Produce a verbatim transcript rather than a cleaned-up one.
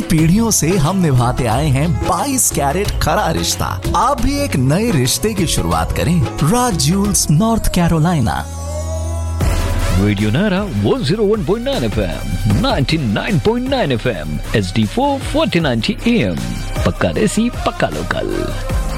पीढ़ियों से हम निभाते आए हैं बाईस कैरेट खरा रिश्ता। आप भी एक नए रिश्ते की शुरुआत करें। राज Jules, north Carolina. Radio Nara one oh one point nine F M, ninety-nine point nine F M, H D four forty ninety A M. Pakka Desi, Pakka Local.